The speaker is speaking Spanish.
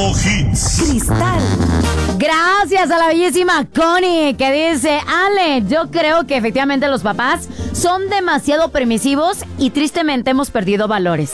Grupo Hits. Cristal. Gracias a la bellísima Connie que dice: Ale, yo creo que efectivamente los papás son demasiado permisivos y tristemente hemos perdido valores.